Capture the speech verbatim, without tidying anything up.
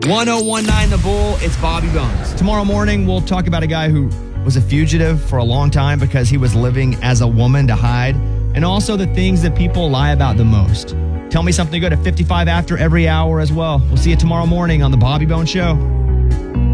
one oh one nine The Bull, it's Bobby Bones. Tomorrow morning, we'll talk about a guy who was a fugitive for a long time because he was living as a woman to hide, and also the things that people lie about the most. Tell Me Something Good at fifty-five after every hour as well. We'll see you tomorrow morning on The Bobby Bones Show.